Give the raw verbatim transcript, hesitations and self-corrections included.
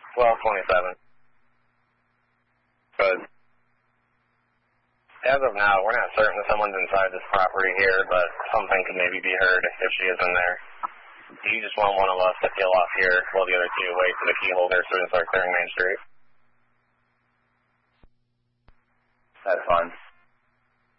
twelve twenty-seven. Good. As of now, we're not certain if someone's inside this property here, but something could maybe be heard if she is in there. Do you just want one of us to peel off here while the other two wait for the key holder so we can start clearing Main Street? That's fine.